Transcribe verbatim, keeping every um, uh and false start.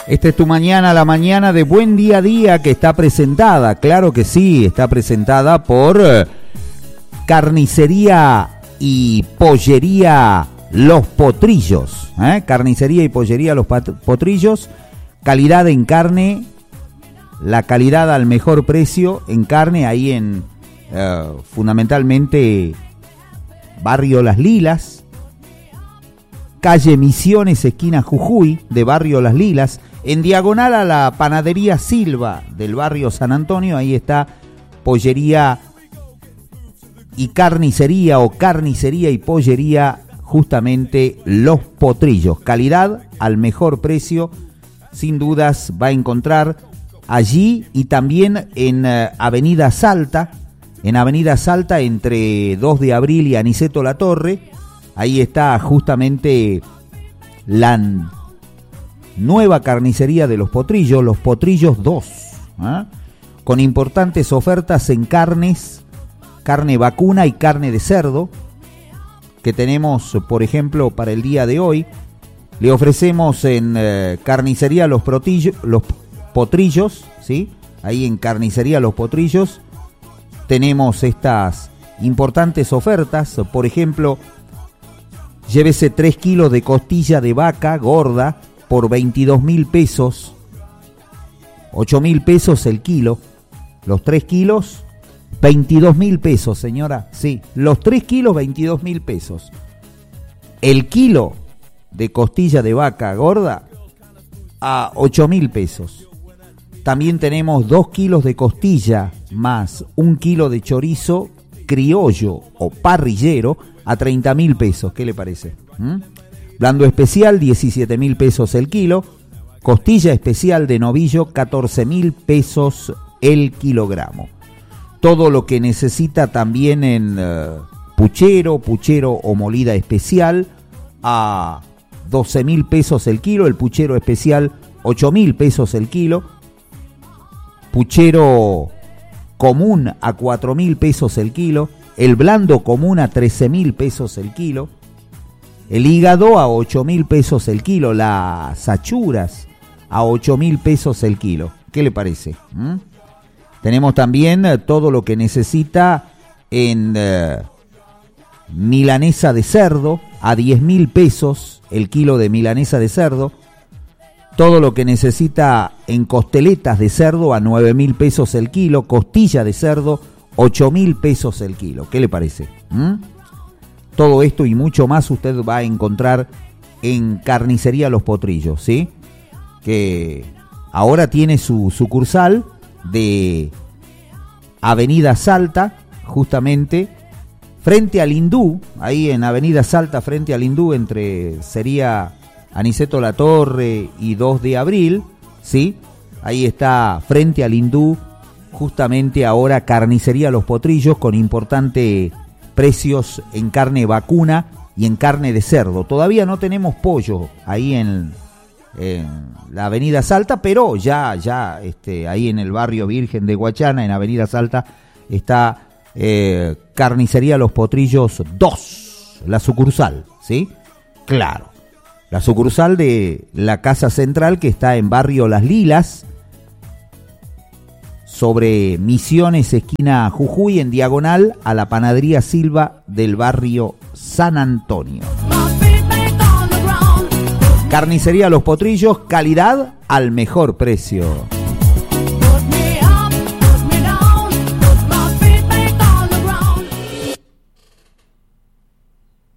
Esta es tu mañana, la mañana de Buen Día a Día, que está presentada, claro que sí, está presentada por Carnicería y Pollería Los Potrillos. ¿eh? Carnicería y Pollería Los Potrillos, calidad en carne, la calidad al mejor precio en carne, ahí en uh, fundamentalmente Barrio Las Lilas, calle Misiones, esquina Jujuy, de Barrio Las Lilas, en diagonal a la Panadería Silva del barrio San Antonio. Ahí está Pollería y Carnicería, o Carnicería y Pollería, justamente Los Potrillos. Calidad al mejor precio, sin dudas va a encontrar allí, y también en uh, Avenida Salta, en Avenida Salta entre dos de abril y Aniceto La Torre. Ahí está justamente la nueva carnicería de Los Potrillos, Los Potrillos dos, ¿eh? con importantes ofertas en carnes, carne vacuna y carne de cerdo, que tenemos, por ejemplo, para el día de hoy. Le ofrecemos en eh, Carnicería Los, Protillo, Los Potrillos, ¿sí? Ahí en Carnicería Los Potrillos tenemos estas importantes ofertas. Por ejemplo, llévese tres kilos de costilla de vaca gorda por veintidós mil pesos, ocho mil pesos el kilo. Los tres kilos, veintidós mil pesos, señora. Sí, los tres kilos, veintidós mil pesos. El kilo de costilla de vaca gorda a ocho mil pesos. También tenemos dos kilos de costilla más un kilo de chorizo criollo o parrillero a treinta mil pesos. ¿Qué le parece? ¿Mm? Blando especial, diecisiete mil pesos el kilo. Costilla especial de novillo, catorce mil pesos el kilogramo. Todo lo que necesita también en uh, puchero, puchero o molida especial a doce mil pesos el kilo. El puchero especial, ocho mil pesos el kilo. Puchero común a cuatro mil pesos el kilo. El blando común a trece mil pesos el kilo. El hígado a ocho mil pesos el kilo. Las achuras a ocho mil pesos el kilo. ¿Qué le parece? ¿Mm? Tenemos también eh, todo lo que necesita en eh, milanesa de cerdo a diez mil pesos el kilo de milanesa de cerdo. Todo lo que necesita en costeletas de cerdo a nueve mil pesos el kilo. Costilla de cerdo, ocho mil pesos el kilo. ¿Qué le parece? ¿Mm? Todo esto y mucho más usted va a encontrar en Carnicería Los Potrillos, ¿sí? Que ahora tiene su sucursal de Avenida Salta, justamente frente al Hindú, ahí en Avenida Salta, frente al Hindú, entre sería Aniceto La Torre y dos de abril, ¿sí? Ahí está, frente al Hindú, justamente ahora Carnicería Los Potrillos, con importantes precios en carne vacuna y en carne de cerdo. Todavía no tenemos pollo ahí en, en la Avenida Salta, pero ya, ya este, ahí en el barrio Virgen de Guachana, en Avenida Salta, está eh, Carnicería Los Potrillos dos, la sucursal, ¿sí? Claro. La sucursal de la Casa Central, que está en Barrio Las Lilas, sobre Misiones, esquina Jujuy, en diagonal a la Panadería Silva del barrio San Antonio. Carnicería Los Potrillos, calidad al mejor precio.